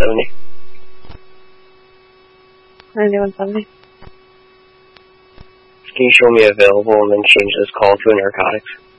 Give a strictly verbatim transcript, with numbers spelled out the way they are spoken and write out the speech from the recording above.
seventy. ninety-one seventy. Can you show me available and then change this call to a narcotics?